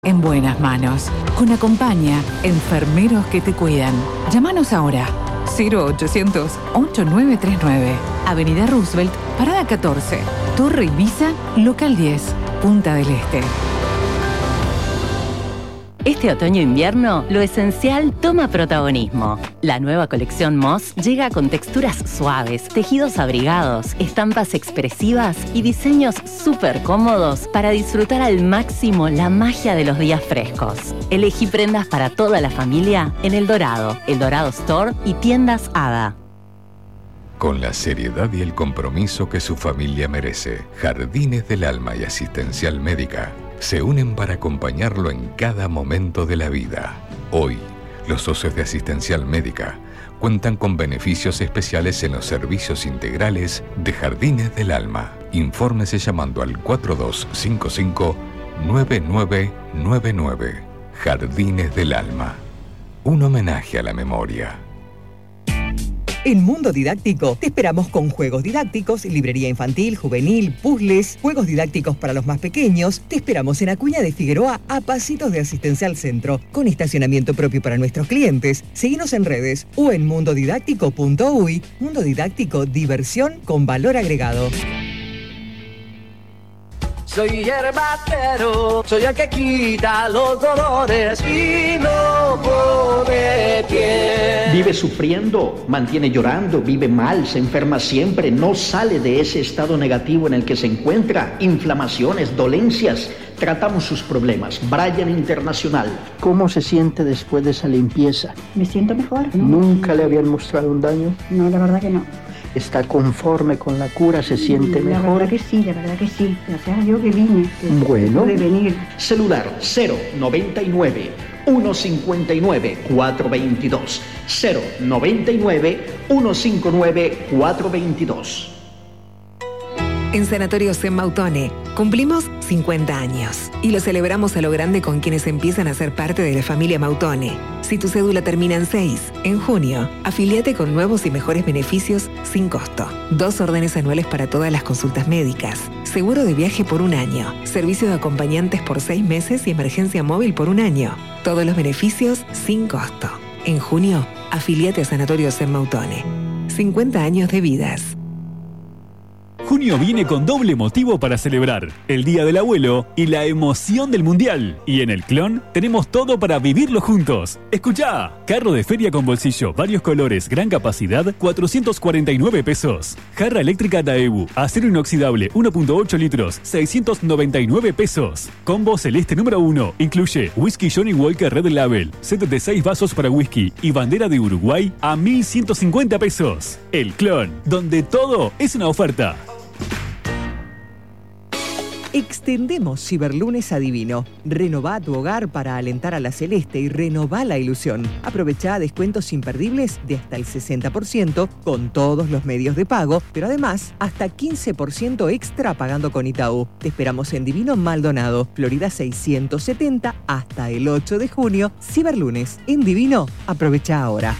En buenas manos, con Acompaña, enfermeros que te cuidan. Llámanos ahora, 0800-8939, Avenida Roosevelt, Parada 14, Torre Ibiza, Local 10, Punta del Este. Este otoño-invierno, lo esencial toma protagonismo. La nueva colección Moss llega con texturas suaves, tejidos abrigados, estampas expresivas y diseños súper cómodos para disfrutar al máximo la magia de los días frescos. Elegí prendas para toda la familia en El Dorado Store y tiendas Ada. Con la seriedad y el compromiso que su familia merece, Jardines del Alma y Asistencial Médica se unen para acompañarlo en cada momento de la vida. Hoy, los socios de Asistencial Médica cuentan con beneficios especiales en los servicios integrales de Jardines del Alma. Infórmese llamando al 4255-9999. Jardines del Alma. Un homenaje a la memoria. En Mundo Didáctico te esperamos con juegos didácticos, librería infantil, juvenil, puzzles, juegos didácticos para los más pequeños. Te esperamos en Acuña de Figueroa, a pasitos de Asistencial Centro, con estacionamiento propio para nuestros clientes. Seguinos en redes o en mundodidáctico.uy. Mundo Didáctico, diversión con valor agregado. Soy yerbatero, soy el que quita los dolores y no pone pie. Vive sufriendo, mantiene llorando, vive mal, se enferma siempre, no sale de ese estado negativo en el que se encuentra, inflamaciones, dolencias. Tratamos sus problemas. Bryan Internacional. ¿Cómo se siente después de esa limpieza? Me siento mejor. ¿Nunca le habían mostrado un daño? No, la verdad que no. ¿Está conforme con la cura? ¿Se siente mejor? La verdad que sí. Gracias a Dios que vine. Bueno. Pude venir. Celular 099 159 422. 099 159 422. En Sanatorio Zen Mautone cumplimos 50 años y lo celebramos a lo grande con quienes empiezan a ser parte de la familia Mautone. Si tu cédula termina en 6, en junio, afíliate con nuevos y mejores beneficios sin costo. 2 órdenes anuales para todas las consultas médicas, seguro de viaje por 1 año, servicio de acompañantes por 6 meses y emergencia móvil por 1 año. Todos los beneficios sin costo. En junio, afíliate a Sanatorio Zen Mautone. 50 años de vidas. Junio viene con doble motivo para celebrar, el Día del Abuelo y la emoción del Mundial. Y en el Clon tenemos todo para vivirlo juntos. ¡Escuchá! Carro de feria con bolsillo, varios colores, gran capacidad, 449 pesos. Jarra eléctrica Daewoo, acero inoxidable, 1.8 litros, 699 pesos. Combo celeste número 1, incluye whisky Johnny Walker Red Label, set de 6 vasos para whisky y bandera de Uruguay a 1.150 pesos. El Clon, donde todo es una oferta. Extendemos Ciberlunes a Divino. Renová tu hogar para alentar a la celeste y renová la ilusión. Aprovechá descuentos imperdibles de hasta el 60% con todos los medios de pago, pero además hasta 15% extra pagando con Itaú. Te esperamos en Divino Maldonado, Florida 670 hasta el 8 de junio. Ciberlunes en Divino. Aprovecha ahora.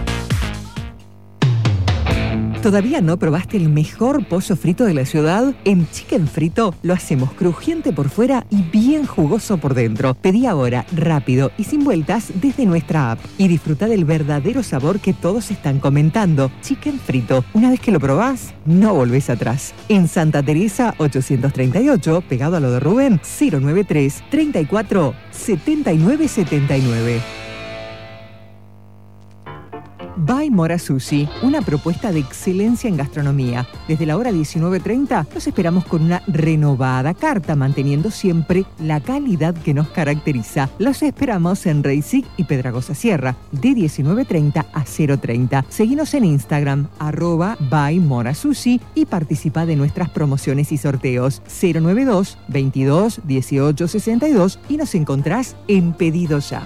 ¿Todavía no probaste el mejor pollo frito de la ciudad? En Chicken Frito lo hacemos crujiente por fuera y bien jugoso por dentro. Pedí ahora, rápido y sin vueltas desde nuestra app. Y disfruta del verdadero sabor que todos están comentando. Chicken Frito. Una vez que lo probás, no volvés atrás. En Santa Teresa 838, pegado a lo de Rubén, 093 34 79 79. By Mora Sushi, una propuesta de excelencia en gastronomía. Desde la hora 19:30 los esperamos con una renovada carta, manteniendo siempre la calidad que nos caracteriza. Los esperamos en Reisig y Pedragosa Sierra, de 19:30 a 0:30. Seguinos en Instagram, @ByMoraSushi y participa de nuestras promociones y sorteos. 092 22 18 62 y nos encontrás en Pedido Ya.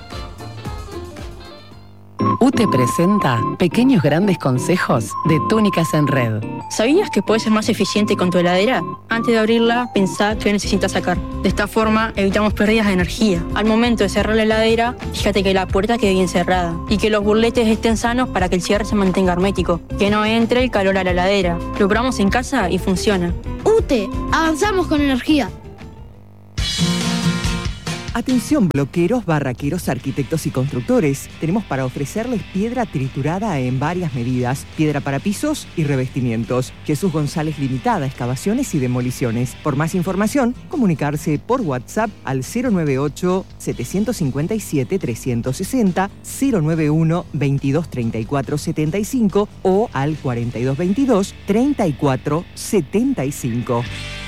UTE presenta Pequeños Grandes Consejos de Túnicas en Red. ¿Sabías que puedes ser más eficiente con tu heladera? Antes de abrirla, pensá qué necesitas sacar. De esta forma, evitamos pérdidas de energía. Al momento de cerrar la heladera, fíjate que la puerta quede bien cerrada y que los burletes estén sanos para que el cierre se mantenga hermético. Que no entre el calor a la heladera. Lo probamos en casa y funciona. UTE, avanzamos con energía. Atención bloqueros, barraqueros, arquitectos y constructores. Tenemos para ofrecerles piedra triturada en varias medidas, piedra para pisos y revestimientos. Jesús González Limitada, excavaciones y demoliciones. Por más información, comunicarse por WhatsApp al 098-757-360, 091-2234-75 o al 4222-3475.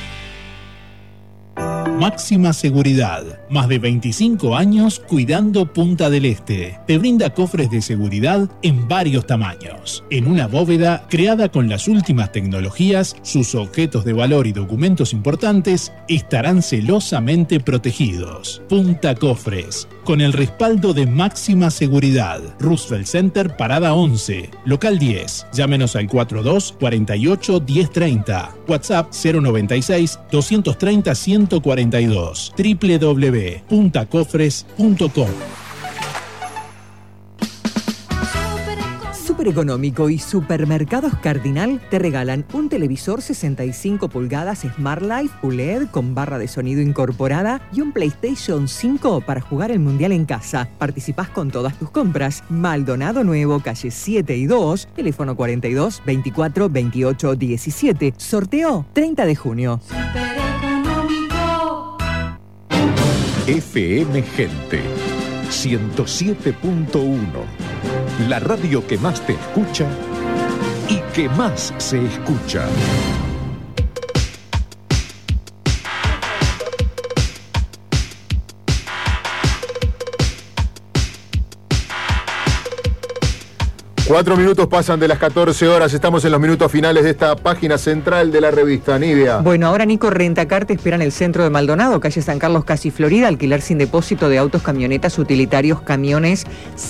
Máxima Seguridad. Más de 25 años cuidando Punta del Este. Te brinda cofres de seguridad en varios tamaños. En una bóveda creada con las últimas tecnologías, sus objetos de valor y documentos importantes estarán celosamente protegidos. Punta Cofres. Con el respaldo de Máxima Seguridad. Roosevelt Center, Parada 11. Local 10. Llámenos al 42 48 1030. WhatsApp 096 230 142. www.puntacofres.com. Super Económico y Supermercados Cardinal te regalan un televisor 65 pulgadas Smart Life OLED con barra de sonido incorporada y un PlayStation 5 para jugar el Mundial en casa. Participás con todas tus compras. Maldonado Nuevo, calle 7 y 2, teléfono 42 24 28 17. Sorteo 30 de junio. FM Gente 107.1, la radio que más te escucha y que más se escucha. Cuatro minutos pasan de las 14 horas, estamos en los minutos finales de esta página central de la revista. Nidia. Bueno, ahora Nico Rentacar te espera en el centro de Maldonado, calle San Carlos, casi Florida, alquiler sin depósito de autos, camionetas, utilitarios, camiones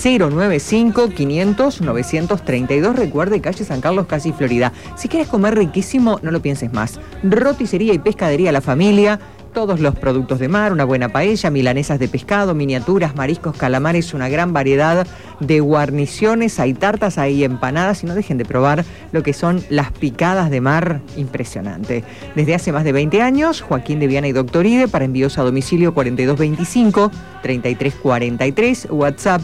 095-500-932. Recuerde, calle San Carlos, casi Florida. Si quieres comer riquísimo, no lo pienses más. Roticería y pescadería La Familia. Todos los productos de mar, una buena paella, milanesas de pescado, miniaturas, mariscos, calamares, una gran variedad de guarniciones, hay tartas, hay empanadas y no dejen de probar lo que son las picadas de mar, impresionante. Desde hace más de 20 años, Joaquín de Viana y Doctor Ide, para envíos a domicilio 4225-3343, WhatsApp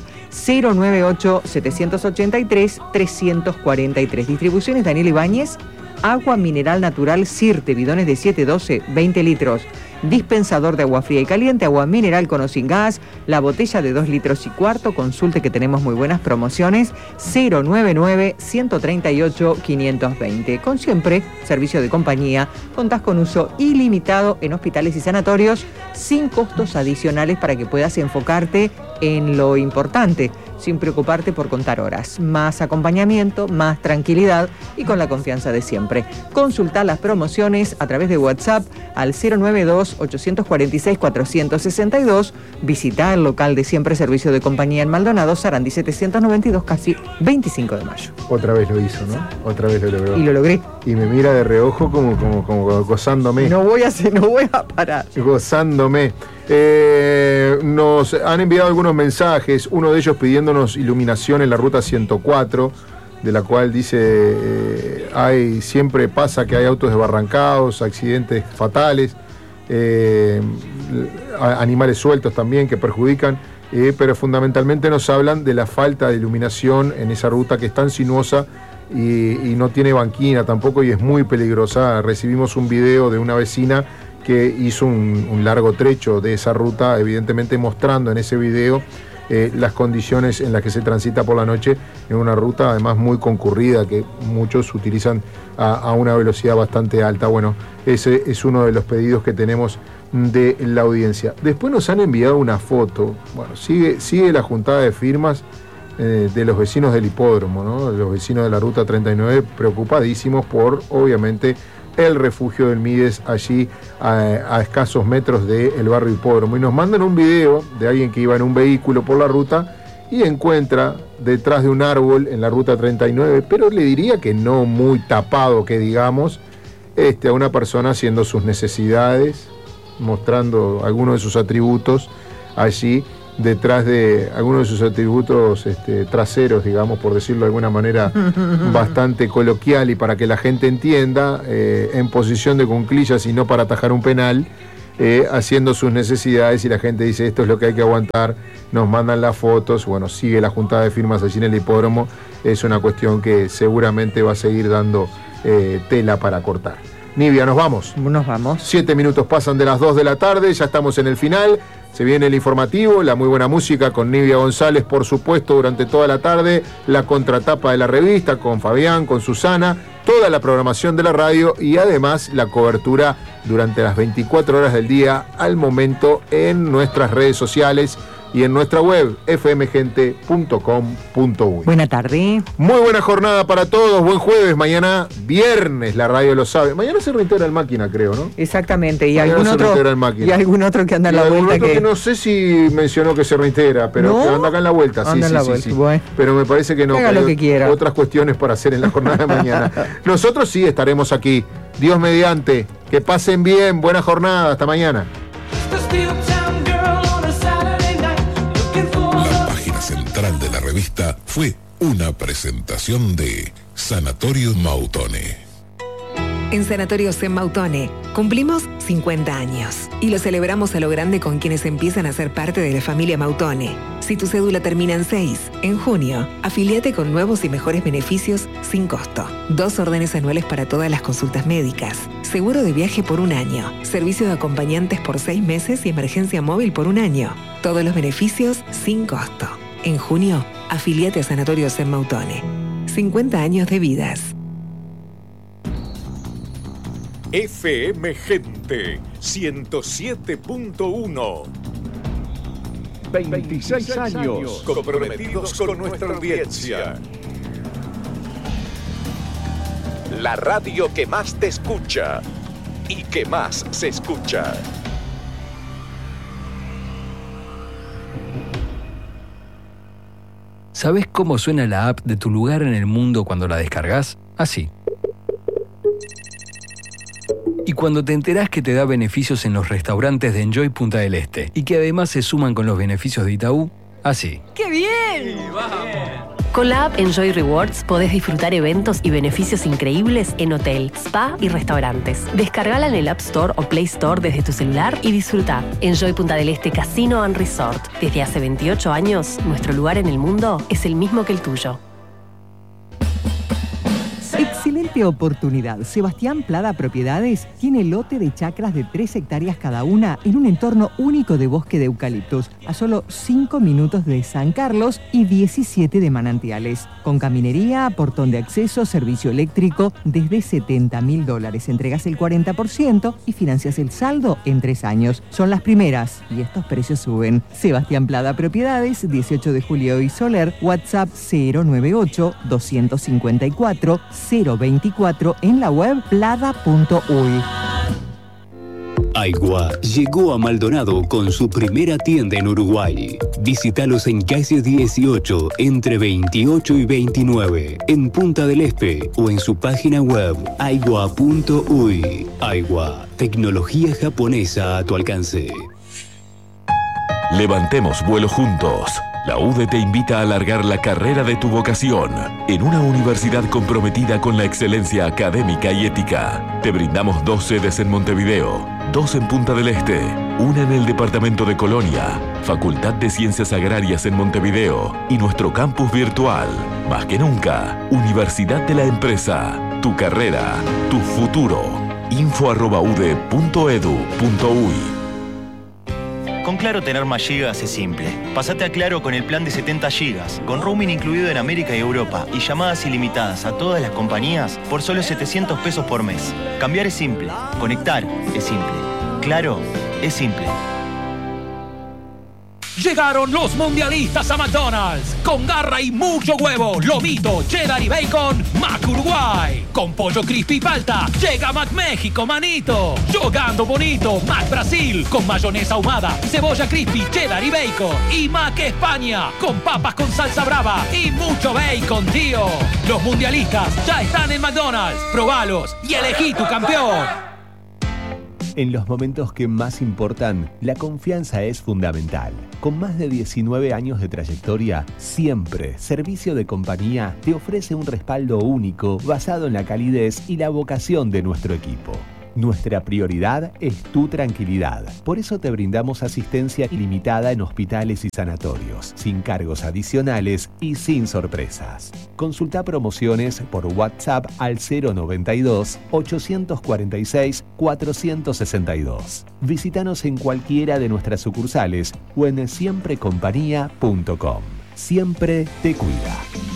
098-783-343. Distribuciones Daniel Ibáñez, agua mineral natural Sirte, bidones de 712, 20 litros. Dispensador de agua fría y caliente, agua mineral con o sin gas, la botella de 2 litros y cuarto, consulte que tenemos muy buenas promociones, 099-138-520. Con siempre, servicio de compañía, contás con uso ilimitado en hospitales y sanatorios, sin costos adicionales para que puedas enfocarte en lo importante, sin preocuparte por contar horas. Más acompañamiento, más tranquilidad y con la confianza de siempre. Consulta las promociones a través de WhatsApp al 092-846-462. Visita el local de siempre, servicio de compañía en Maldonado, Sarandí 792, casi 25 de mayo. Otra vez lo hizo, ¿no? Otra vez lo logró. Y lo logré. Y me mira de reojo como gozándome. No voy a parar. Gozándome. Nos han enviado algunos mensajes, uno de ellos pidiéndonos iluminación en la ruta 104, de la cual dice, siempre pasa que hay autos desbarrancados, accidentes fatales, animales sueltos también que perjudican, pero fundamentalmente nos hablan de la falta de iluminación en esa ruta que es tan sinuosa y no tiene banquina tampoco y es muy peligrosa. Recibimos un video de una vecina que hizo un largo trecho de esa ruta, evidentemente mostrando en ese video las condiciones en las que se transita por la noche en una ruta además muy concurrida que muchos utilizan a una velocidad bastante alta. Bueno, ese es uno de los pedidos que tenemos de la audiencia. Después nos han enviado una foto, bueno, sigue la juntada de firmas de los vecinos del hipódromo, ¿no? Los vecinos de la ruta 39 preocupadísimos por, obviamente, el refugio del Mides allí a escasos metros del barrio Hipódromo. Y nos mandan un video de alguien que iba en un vehículo por la ruta y encuentra detrás de un árbol en la ruta 39, pero le diría que no muy tapado, que digamos, a una persona haciendo sus necesidades, mostrando algunos de sus atributos allí detrás de algunos de sus atributos traseros, digamos, por decirlo de alguna manera bastante coloquial y para que la gente entienda, en posición de cuclillas y no para atajar un penal, haciendo sus necesidades y la gente dice esto es lo que hay que aguantar, nos mandan las fotos, bueno, sigue la juntada de firmas allí en el hipódromo, es una cuestión que seguramente va a seguir dando tela para cortar. Nivia, ¿nos vamos? Nos vamos. 7 minutos pasan de las 2 de la tarde, ya estamos en el final. Se viene el informativo, la muy buena música con Nivia González, por supuesto, durante toda la tarde, la contratapa de la revista con Fabián, con Susana, toda la programación de la radio y además la cobertura durante las 24 horas del día al momento en nuestras redes sociales y en nuestra web fmgente.com.uy. Buena tarde. Muy buena jornada para todos, buen jueves, mañana viernes, la radio lo sabe. Mañana se reintegra el Máquina, creo, ¿no? Exactamente, y mañana algún otro que anda en la vuelta que no sé si mencionó que se reintegra, pero ¿no? Que anda acá en la vuelta, anda en la vuelta. Sí. Bueno. Pero me parece que no, haga lo que quiera. Otras cuestiones para hacer en la jornada de mañana. Nosotros sí estaremos aquí, Dios mediante. Que pasen bien, buena jornada, hasta mañana. Central de la revista fue una presentación de Sanatorio Mautone. En Sanatorio Zen Mautone cumplimos 50 años y lo celebramos a lo grande con quienes empiezan a ser parte de la familia Mautone. Si tu cédula termina en 6, en junio, afíliate con nuevos y mejores beneficios sin costo. 2 órdenes anuales para todas las consultas médicas, seguro de viaje por 1 año, servicio de acompañantes por 6 meses y emergencia móvil por 1 año. Todos los beneficios sin costo. En junio, afíliate a Sanatorio Zen Mautone. 50 años de vidas. FM Gente 107.1. 26 años comprometidos con nuestra audiencia. La radio que más te escucha y que más se escucha. ¿Sabés cómo suena la app de tu lugar en el mundo cuando la descargas? Así. Y cuando te enterás que te da beneficios en los restaurantes de Enjoy Punta del Este y que además se suman con los beneficios de Itaú, así. ¡Qué bien! Con la app Enjoy Rewards podés disfrutar eventos y beneficios increíbles en hotel, spa y restaurantes. Descargala en el App Store o Play Store desde tu celular y disfruta. Enjoy Punta del Este Casino and Resort. Desde hace 28 años, nuestro lugar en el mundo es el mismo que el tuyo. Excelente oportunidad. Sebastián Plada Propiedades tiene lote de chacras de 3 hectáreas cada una en un entorno único de bosque de eucaliptos, a solo 5 minutos de San Carlos y 17 de Manantiales. Con caminería, portón de acceso, servicio eléctrico, desde $70.000. Entregas el 40% y financias el saldo en 3 años. Son las primeras y estos precios suben. Sebastián Plada Propiedades, 18 de Julio y Soler, WhatsApp 098-254-024 en la web plada.uy. Aigua llegó a Maldonado con su primera tienda en Uruguay. Visítalos en calle 18, entre 28 y 29, en Punta del Este o en su página web aigua.uy. Aigua, tecnología japonesa a tu alcance. Levantemos vuelo juntos. La UDE te invita a alargar la carrera de tu vocación en una universidad comprometida con la excelencia académica y ética. Te brindamos 2 sedes en Montevideo, 2 en Punta del Este, una en el departamento de Colonia, Facultad de Ciencias Agrarias en Montevideo y nuestro campus virtual. Más que nunca, Universidad de la Empresa. Tu carrera, tu futuro. info@ude.edu.uy. Con Claro tener más gigas es simple. Pásate a Claro con el plan de 70 gigas, con roaming incluido en América y Europa y llamadas ilimitadas a todas las compañías por solo $700 por mes. Cambiar es simple, conectar es simple. Claro es simple. Llegaron los mundialistas a McDonald's. Con garra y mucho huevo, lomito, cheddar y bacon, Mac Uruguay. Con pollo crispy y palta, llega Mac México, manito. Jugando bonito, Mac Brasil. Con mayonesa ahumada, cebolla crispy, cheddar y bacon. Y Mac España, con papas con salsa brava y mucho bacon, tío. Los mundialistas ya están en McDonald's. Probalos y elegí tu campeón. En los momentos que más importan, la confianza es fundamental. Con más de 19 años de trayectoria, siempre Servicio de Compañía te ofrece un respaldo único basado en la calidez y la vocación de nuestro equipo. Nuestra prioridad es tu tranquilidad. Por eso te brindamos asistencia ilimitada en hospitales y sanatorios, sin cargos adicionales y sin sorpresas. Consulta promociones por WhatsApp al 092-846-462. Visítanos en cualquiera de nuestras sucursales o en siemprecompañía.com. Siempre te cuida.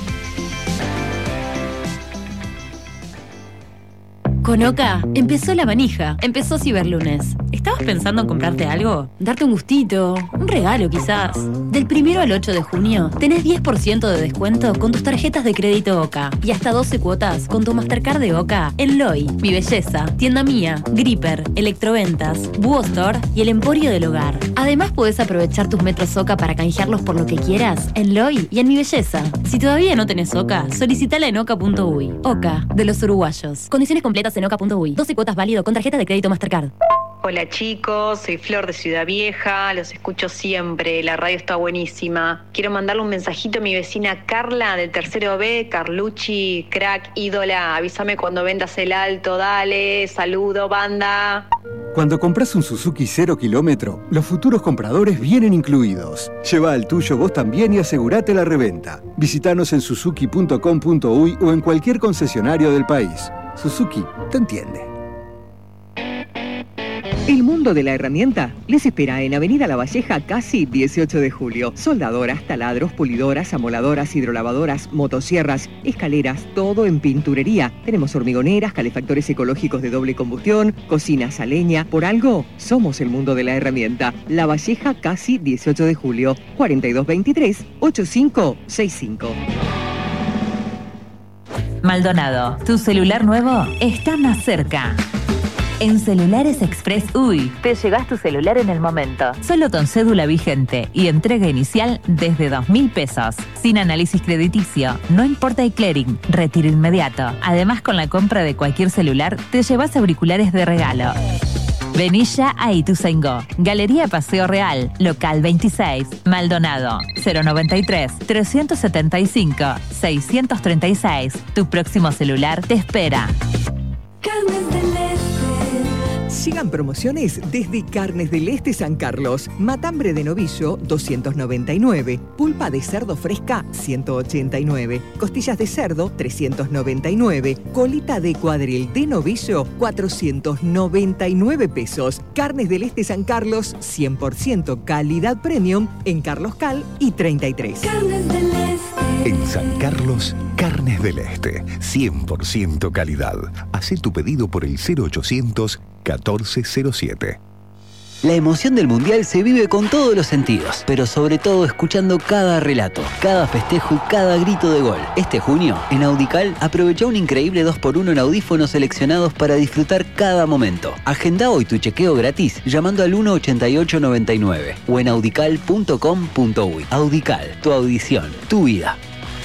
Con Oca empezó la manija, empezó Ciberlunes. ¿Estabas pensando en comprarte algo? ¿Darte un gustito? ¿Un regalo quizás? Del 1 al 8 de junio tenés 10% de descuento con tus tarjetas de crédito Oca y hasta 12 cuotas con tu Mastercard de Oca en Loy, Mi Belleza, Tienda Mía, Gripper, Electroventas, Búho Store y el Emporio del Hogar. Además podés aprovechar tus metros Oca para canjearlos por lo que quieras en Loy y en Mi Belleza. Si todavía no tenés Oca, solicitala en oca.uy. Oca, de los uruguayos. Condiciones completas en oca.uy. 12 cuotas válido con tarjeta de crédito Mastercard. Hola chicos, soy Flor de Ciudad Vieja, los escucho siempre, la radio está buenísima. Quiero mandarle un mensajito a mi vecina Carla del tercero B, Carlucci, crack, ídola, avísame cuando vendas el alto, dale, saludo, banda. Cuando compras un Suzuki 0 kilómetro, los futuros compradores vienen incluidos. Lleva el tuyo vos también y asegurate la reventa. Visítanos en suzuki.com.uy o en cualquier concesionario del país. Suzuki te entiende. El mundo de la herramienta les espera en Avenida La Valleja, casi 18 de julio. Soldadoras, taladros, pulidoras, amoladoras, hidrolavadoras, motosierras, escaleras, todo en pinturería. Tenemos hormigoneras, calefactores ecológicos de doble combustión, cocinas a leña. Por algo, somos el mundo de la herramienta. La Valleja, casi 18 de julio. 4223-8565. Maldonado, tu celular nuevo está más cerca. En Celulares Express UI te llevas tu celular en el momento. Solo con cédula vigente y entrega inicial desde 2.000 pesos. Sin análisis crediticio, no importa el clearing, retiro inmediato. Además, con la compra de cualquier celular, te llevas auriculares de regalo. Vení ya a Ituzaingó. Galería Paseo Real, local 26, Maldonado, 093-375-636. Tu próximo celular te espera. Sigan promociones desde Carnes del Este San Carlos. Matambre de novillo, 299. Pulpa de cerdo fresca, 189. Costillas de cerdo, 399. Colita de cuadril de novillo, 499 pesos. Carnes del Este San Carlos, 100% calidad premium en Carlos Cal y 33. Carnes del Este. En San Carlos, Carnes del Este, 100% calidad. Hacé tu pedido por el 0800 1407. La emoción del Mundial se vive con todos los sentidos, pero sobre todo escuchando cada relato, cada festejo y cada grito de gol. Este junio, en Audical, aprovechá un increíble 2x1 en audífonos seleccionados para disfrutar cada momento. Agenda hoy tu chequeo gratis llamando al 18899 o en audical.com.uy. Audical, tu audición, tu vida.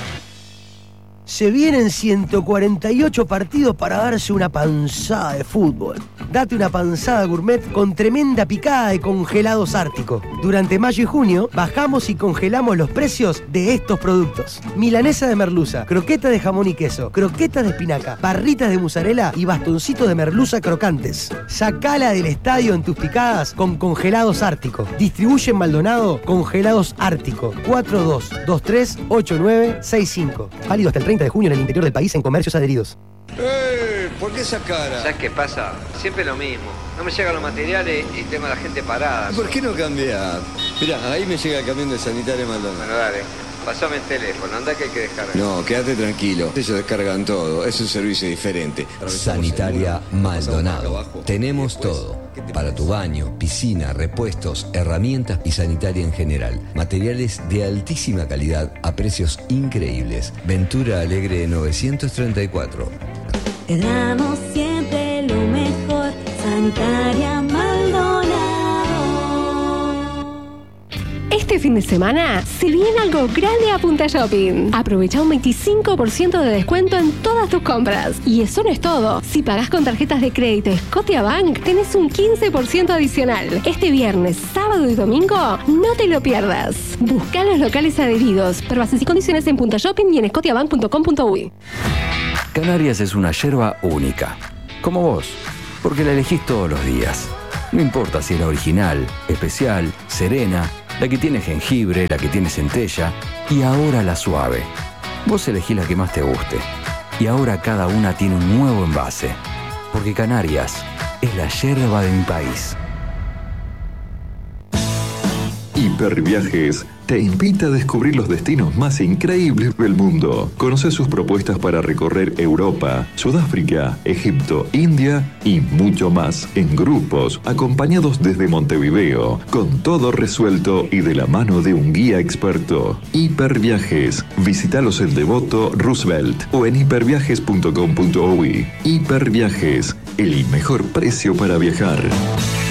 Se vienen 148 partidos para darse una panzada de fútbol. Date una panzada gourmet con tremenda picada de congelados Ártico. Durante mayo y junio bajamos y congelamos los precios de estos productos. Milanesa de merluza, croqueta de jamón y queso, croquetas de espinaca, barritas de mozzarella y bastoncitos de merluza crocantes. Sacala del estadio en tus picadas con congelados Ártico. Distribuye en Maldonado Congelados Ártico. 42238965. Válido hasta el 30 de junio en el interior del país en comercios adheridos. ¿Por qué esa cara? ¿Sabes qué pasa? Siempre lo mismo. No me llegan los materiales y tengo a la gente parada. ¿Por qué no cambiar? Mirá, ahí me llega el camión de Sanitaria Maldonado. Bueno, dale. Pasame el teléfono, anda que hay que descargar. No, quédate tranquilo. Ellos descargan todo. Es un servicio diferente. Sanitaria Maldonado. Tenemos todo. Para tu baño, piscina, repuestos, herramientas y sanitaria en general. Materiales de altísima calidad a precios increíbles. Ventura Alegre 934. Te damos siempre lo mejor. Sanitaria Maldonado. Este fin de semana se viene algo grande a Punta Shopping. Aprovecha un 25% de descuento en todas tus compras. Y eso no es todo. Si pagás con tarjetas de crédito Scotiabank, tenés un 15% adicional. Este viernes, sábado y domingo, no te lo pierdas. Busca los locales adheridos. Por bases y condiciones en Punta Shopping y en scotiabank.com.uy. Canarias es una yerba única, como vos. porque la elegís todos los días. No importa si es la original, especial, serena, la que tiene jengibre, la que tiene centella y ahora la suave. Vos elegís la que más te guste. Y ahora cada una tiene un nuevo envase. Porque Canarias es la yerba de mi país. Hiperviajes te invita a descubrir los destinos más increíbles del mundo. Conoce sus propuestas para recorrer Europa, Sudáfrica, Egipto, India y mucho más en grupos, acompañados desde Montevideo, con todo resuelto y de la mano de un guía experto. Hiperviajes. Visítalos en Devoto, Roosevelt o en hiperviajes.com.uy. Hiperviajes, el mejor precio para viajar.